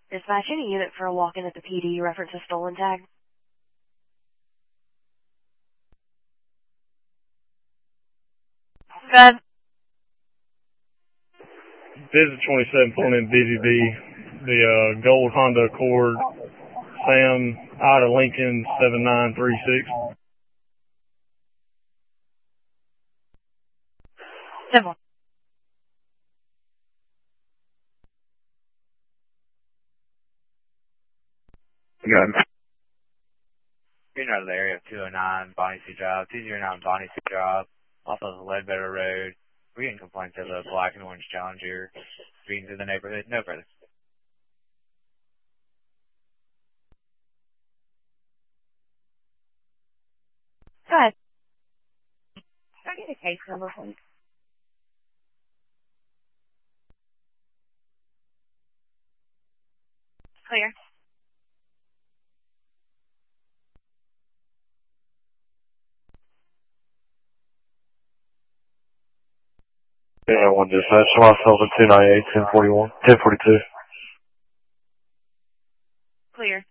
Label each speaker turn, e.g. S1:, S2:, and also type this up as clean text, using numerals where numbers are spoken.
S1: Dispatch, any unit for a walk-in at the PD reference a stolen tag? Good.
S2: Visit 27 pulling in BVB, the gold Honda Accord, Sam, Ida Lincoln, 7936.
S1: Simple.
S3: Good. You're out of the area of 209 Bonnie C. Drive, 209 Bonnie C. Drive, off of Ledbetter Road. We're getting complaints of a black and orange Challenger speeding through the neighborhood. No further.
S1: Go ahead. Can I get a case number, please? Clear.
S4: Yeah, one dispatch. Myself at 298, 1041, 1042.
S1: Clear.